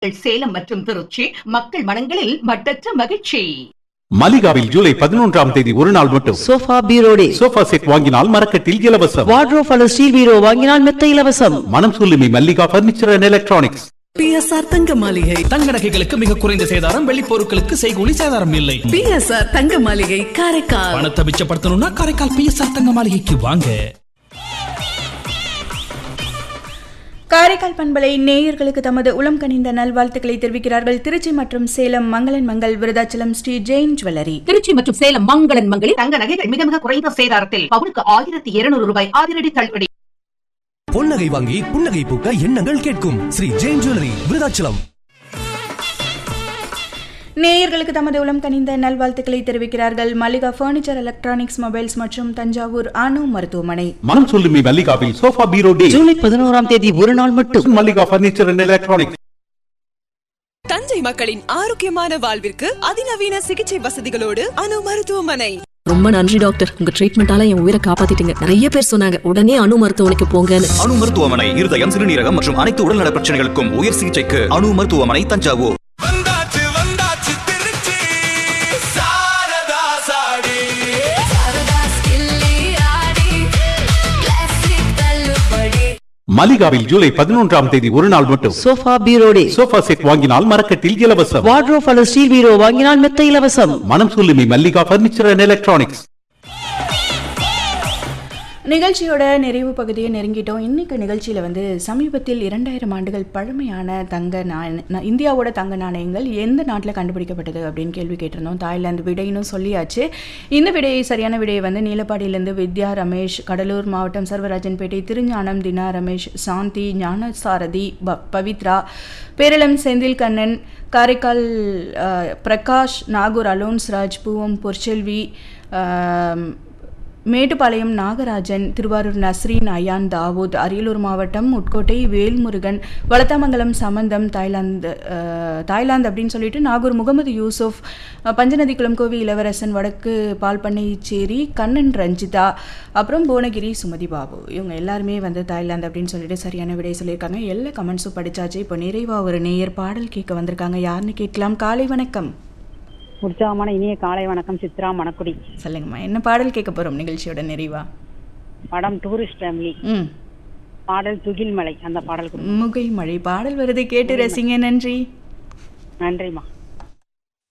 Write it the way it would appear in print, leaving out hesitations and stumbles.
சேலம் மற்றும் திருச்சி மக்கள் மனங்களில் மட்டற்ற மகிழ்ச்சி. மலிகாவில் ஜூலை 11ஆம் தேதி ஒரு நாள் மட்டும் சோஃபா பீரோ டே. சோஃபா செட் வாங்கினால் மரக்கட்டில் இலவசம். வார்ட்ரோப் அல்லது ஸ்டீல் பீரோ வாங்கினால் மெத்த இலவசம். மனம் சொல்லுமி Mallika furniture and electronics. PSR தங்க மாளிகை. தங்க நகைகளுக்கு மிக குறைந்த சேதாரம், வெள்ளி பொருட்களுக்கு செய்கூலி சேதாரம் இல்லை. PSR தங்க மாளிகை காரைக்கால். பணத்தை மிச்சப்படுத்தணும்னா காரைக்கால் PSR தங்க மாளிகைக்கு வாங்க. காரைக்கால் பண்பலை நேயர்களுக்கு தமது உளம் கனிந்த நல்வாழ்த்துக்களை தெரிவிக்கிறார்கள் திருச்சி மற்றும் சேலம் மங்களன் மங்கள், விருதாச்சலம் ஸ்ரீ ஜெயின் ஜுவல்லரி. திருச்சி மற்றும் சேலம் மங்களன் மங்களில் தங்க நகைகள் மிக மிக குறைந்த சேதாரத்தில் பவுனுக்கு 1200 ரூபாய் அதிரடி தள்ளுபடி. பொன்னகை வாங்கி புன்னகை பூக்க எண்ணங்கள் கேட்கும் ஸ்ரீ ஜெயின் ஜுவல்லரி, விருதாச்சலம். நேயர்களுக்கு தமது உளம் கனிந்த நல்வாழ்த்துக்களை தெரிவிக்கிறார்கள் மல்லிகா பர்னிச்சர், எலக்ட்ரானிக்ஸ், மொபைல்ஸ் மற்றும் தஞ்சாவூர் அணு மருத்துவமனை. மனம் சொல்லுமி மல்லிகாவில் சோஃபா பீரோ டே. ஜூலை 11ஆம் தேதி ஒரு நாள் மட்டும். Mallika furniture and electronics. Thanjai மக்களின் ஆரோக்கியமான வாழ்விற்கு அதிநவீன சிகிச்சை வசதிகளோடு அணு மருத்துவமனை. ரொம்ப நன்றி டாக்டர், உங்க ட்ரீட்மெண்டால என் உயிரை காப்பாத்திட்டீங்க. நிறைய பேர் சொன்னாங்க உடனே அணு மருத்துவமனைக்கு போங்கன்னு. அணு மருத்துவமனை இருதயம், சிறுநீரகம் மற்றும் அனைத்து உடல்நல பிரச்சனைகளுக்கும் உயர் சிகிச்சைக்கு அணு மருத்துவமனை, தஞ்சாவூர். மலிகாவில் ஜூலை 11ஆம் தேதி ஒரு நாள் மட்டும் சோஃபா பீரோ டே. சோஃபா செட் வாங்கினால் மரக்கட்டில் இலவசம். வார்ட்ரோப் அல்லது ஸ்டீல் பீரோ வாங்கினால் மெத்த இலவசம். மனம் சொல்லுமி மல்லிகா பர்னிச்சர் அண்ட் எலக்ட்ரானிக்ஸ். நிகழ்ச்சியோட நிறைவு பகுதியை நெருங்கிட்டோம். இன்னைக்கு நிகழ்ச்சியில் சமீபத்தில் 2000 ஆண்டுகள் பழமையான இந்தியாவோட தங்க நாணயங்கள் எந்த நாட்டில் கண்டுபிடிக்கப்பட்டது அப்படின்னு கேள்வி கேட்டிருந்தோம். தாய்லாந்து விடைன்னு சொல்லியாச்சு. இந்த விடையை சரியான விடையை நீலப்பாடியிலேருந்து வித்யா ரமேஷ், கடலூர் மாவட்டம் சர்வராஜன்பேட்டை திருஞானம் தினா ரமேஷ், சாந்தி, ஞானசாரதி, பவித்ரா, பேரளம் செந்தில் கண்ணன், காரைக்கால் பிரகாஷ், நாகூர் அலோன்ஸ்ராஜ், பூவம் பொற்செல்வி, மேட்டுப்பாளையம் நாகராஜன், திருவாரூர் நஸ்ரீன், அயான் தாவூத், அரியலூர் மாவட்டம் உட்கோட்டை வேல்முருகன், வளத்தாமங்கலம் சம்பந்தம், தாய்லாந்து அப்படின்னு சொல்லிட்டு நாகூர் முகமது யூசுப், பஞ்சநதிக்குளம் கோவி இளவரசன், வடக்கு பால்பண்ணைச்சேரி கண்ணன் ரஞ்சிதா, அப்புறம் புவனகிரி சுமதி பாபு. இவங்க எல்லாருமே தாய்லாந்து அப்படின்னு சொல்லிட்டு சரியான விடை சொல்லியிருக்காங்க. எல்லா கமெண்ட்ஸும் படித்தாச்சு. இப்போ நிறைவாக ஒரு நேயர் பாடல் கேட்க வந்திருக்காங்க. யாருன்னு கேட்கலாம். காலை வணக்கம். உற்சாகமான இனிய காலை வணக்கம். சித்ரா மணக்குடி. சொல்லுங்கம்மா, என்ன பாடல் கேட்க போறோம் நிகழ்ச்சியோட நிறைவா? படம் டூரிஸ்ட் ஃபேமிலி. பாடல் துகில் மலை. அந்த பாடல் முகை மழை பாடல் வருது, கேட்டு ரசிங்க. நன்றி. நன்றிம்மா.